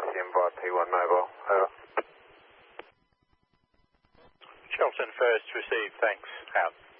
RCM via P1 Mobile. Over. Shelton first, received, thanks, out.